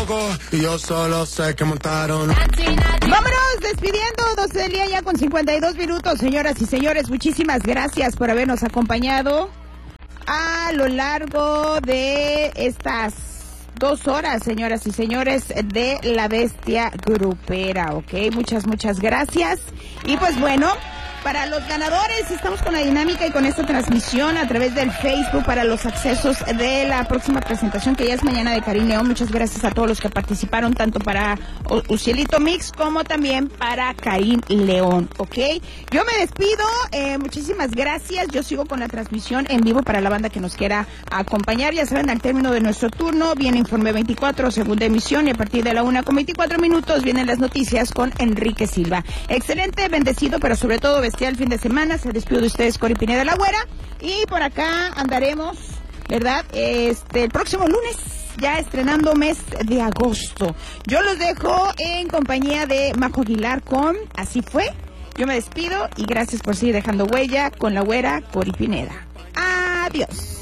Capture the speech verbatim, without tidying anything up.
loco y yo solo sé que montaron. Vámonos despidiendo, doce del día ya con cincuenta y dos minutos, señoras y señores, muchísimas gracias por habernos acompañado a lo largo de estas dos horas, señoras y señores, de La Bestia Grupera, ¿ok? Muchas, muchas gracias. Y pues bueno, para los ganadores estamos con la dinámica y con esta transmisión a través del Facebook para los accesos de la próxima presentación que ya es mañana de Karim León. Muchas gracias a todos los que participaron, tanto para Ucielito Mix como también para Karim León, ¿ok? Yo me despido, eh, muchísimas gracias. Yo sigo con la transmisión en vivo para la banda que nos quiera acompañar. Ya saben, al término de nuestro turno viene Informe veinticuatro, segunda emisión, y a partir de la una con veinticuatro minutos vienen las noticias con Enrique Silva. Excelente, bendecido, pero sobre todo bestial fin de semana. Se despido de ustedes, Cori Pineda La Güera, y por acá andaremos, ¿verdad? Este, el próximo lunes, ya estrenando mes de agosto. Yo los dejo en compañía de Majo Aguilar con Así Fue. Yo me despido y gracias por seguir dejando huella con La Güera, Cori Pineda. Adiós.